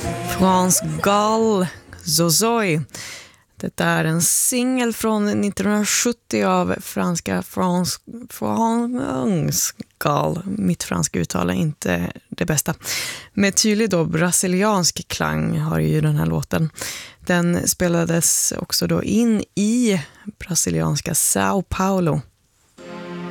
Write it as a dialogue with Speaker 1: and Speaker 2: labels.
Speaker 1: France Gall, Zozoy. Detta är en singel från 1970 av franska France Gall. Mitt franska uttal är inte det bästa. Med tydlig då brasiliansk klang har ju den här låten. Den spelades också då in i brasilianska São Paulo